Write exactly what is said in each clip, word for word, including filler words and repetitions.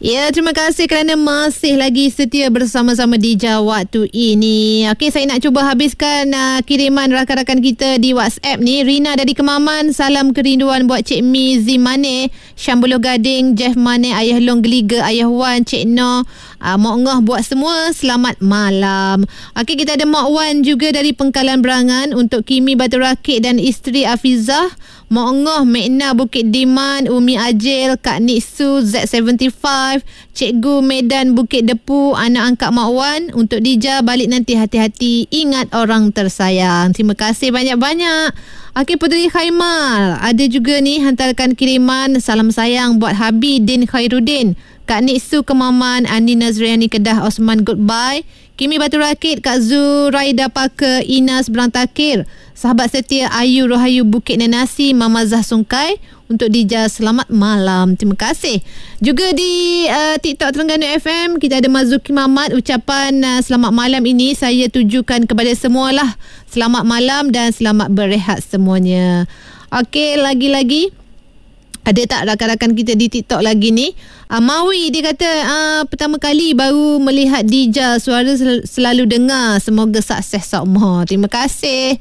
Ya, terima kasih kerana masih lagi setia bersama-sama di Jam Waktu ini. Okey, saya nak cuba habiskan uh, kiriman rakan-rakan kita di WhatsApp ni. Rina dari Kemaman, salam kerinduan buat Cik Mi Zimane, Syambuluh Gading, Jeff Mane, Ayah Long Geliga, Ayah Wan, Cik No, uh, Mak Ngah buat semua. Selamat malam. Okey, kita ada Mak Wan juga dari Pengkalan Berangan untuk Kimi Batu Rakit dan isteri Afizah. Mak Ngah, Mekna Bukit Diman, Umi Ajil, Kak Nitsu, Z tujuh puluh lima, Cikgu Medan Bukit Depu, anak angkat Mak Wan. Untuk Dija, balik nanti hati-hati, ingat orang tersayang. Terima kasih banyak-banyak. Okey, Puteri Khaimal ada juga ni hantarkan kiriman salam sayang buat Habi Din Khairuddin, Kak Nitsu Kemaman, Andi Nazriani Kedah, Osman Goodbye, Kimi Batu Rakit, Kak Zuraida Paka, Inas Berantakir, sahabat setia Ayu Rohayu Bukit Nenasi, Mama Zah Sungkai. Untuk Dija, selamat malam. Terima kasih. Juga di uh, TikTok Terengganu F M, kita ada Mazuki Mamat. Ucapan uh, selamat malam ini saya tujukan kepada semualah. Selamat malam dan selamat berehat semuanya. Okey, lagi-lagi ada tak rakan-rakan kita di TikTok lagi ni? Uh, Mawi, dia kata uh, pertama kali baru melihat Dija, suara sel- selalu dengar. Semoga sukses semua. Terima kasih.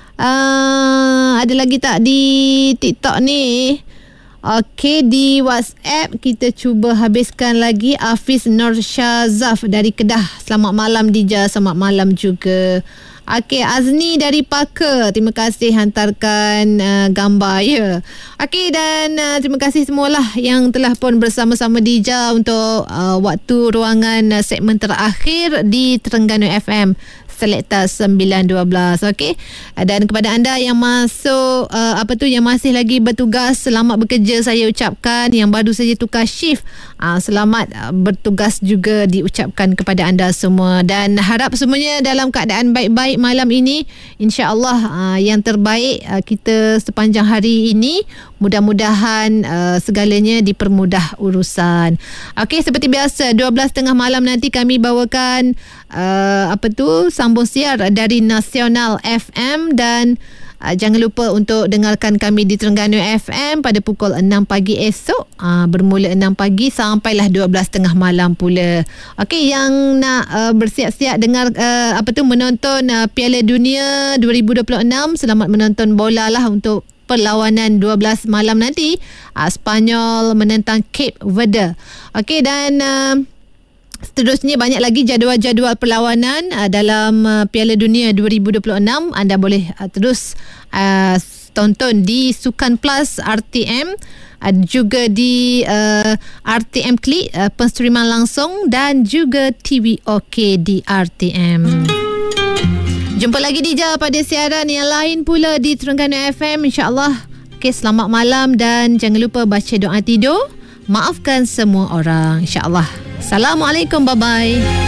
Uh, ada lagi tak di TikTok ni? Okey, di WhatsApp kita cuba habiskan lagi. Hafiz Nur Syazaf dari Kedah, selamat malam Dija, selamat malam juga. Okey, Azni dari Paka, terima kasih hantarkan uh, gambar ya. Okey, dan uh, terima kasih semualah yang telah pun bersama-sama Dija untuk uh, waktu ruangan uh, segmen terakhir di Terengganu F M Selekta sembilan dua belas. Okey, dan kepada anda yang masuk uh, apa tu yang masih lagi bertugas, selamat bekerja saya ucapkan. Yang baru saja tukar shift, uh, selamat uh, bertugas juga diucapkan kepada anda semua, dan harap semuanya dalam keadaan baik-baik malam ini. InsyaAllah uh, yang terbaik uh, kita sepanjang hari ini. Mudah-mudahan uh, segalanya dipermudah urusan. Okey, seperti biasa dua belas tiga puluh malam nanti kami bawakan uh, apa tu sambung siar dari Nasional F M, dan uh, jangan lupa untuk dengarkan kami di Terengganu F M pada pukul enam pagi esok, uh, bermula enam pagi sampailah dua belas tiga puluh malam pula. Okey, yang nak uh, bersiap-siap dengar uh, apa tu menonton uh, Piala Dunia dua ribu dua puluh enam, selamat menonton bola lah untuk perlawanan dua belas malam nanti. uh, Spanyol menentang Cape Verde. Okey, dan uh, seterusnya banyak lagi jadual-jadual perlawanan uh, dalam uh, Piala Dunia dua ribu dua puluh enam. Anda boleh uh, terus uh, tonton di Sukan Plus R T M, uh, juga di uh, R T M Klik, uh, penstreaman langsung, dan juga T V OK di R T M. Jumpa lagi Dija pada siaran yang lain pula di Terengganu F M, insyaAllah. Okey, selamat malam dan jangan lupa baca doa tidur. Maafkan semua orang, insyaAllah. Assalamualaikum, bye-bye.